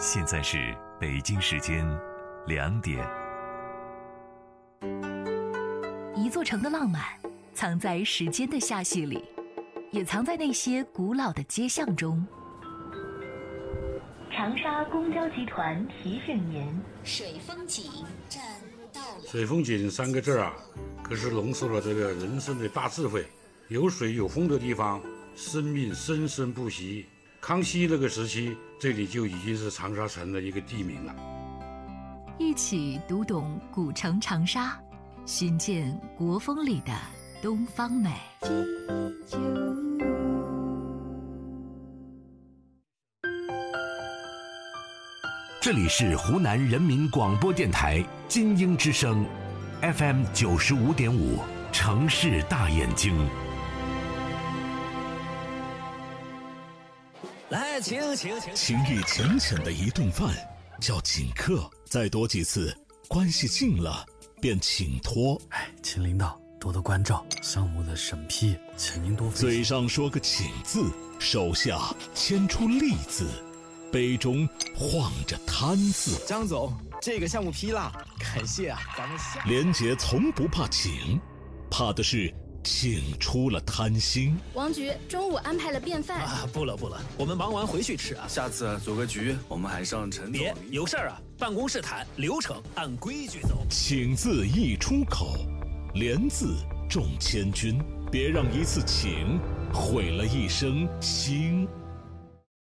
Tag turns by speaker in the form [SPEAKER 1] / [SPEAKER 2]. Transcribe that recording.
[SPEAKER 1] 现在是北京时间2点。
[SPEAKER 2] 一座城的浪漫藏在时间的罅隙里，也藏在那些古老的街巷中。长沙公交集团提醒您：
[SPEAKER 3] 水风景站到了。
[SPEAKER 4] 水风景3个字啊，可是浓缩了这个人生的大智慧。有水有风的地方，生命生生不息。康熙那个时期，这里就已经是长沙城的一个地名了。
[SPEAKER 2] 一起读懂古城长沙，寻见国风里的东方美。
[SPEAKER 5] 这里是湖南人民广播电台金鹰之声 FM 95.5城市大眼睛。
[SPEAKER 6] 来，请情谊浅浅的一顿饭叫请客，再多几次关系近了便请托。
[SPEAKER 7] 请领导多多关照，项目的审批请您多费心。
[SPEAKER 6] 嘴上说个请字，手下牵出利字，杯中晃着贪字。
[SPEAKER 8] 张总，这个项目批了，感谢啊，咱们下。
[SPEAKER 6] 连杰从不怕请，怕的是请出了贪心。
[SPEAKER 9] 王局中午安排了便饭
[SPEAKER 10] 啊，不了，我们忙完回去吃啊。
[SPEAKER 8] 下次组个局，我们还上陈总。
[SPEAKER 10] 别有事儿啊，办公室谈，流程按规矩走。
[SPEAKER 6] 请字一出口，连字重千钧，别让一次请毁了一生心。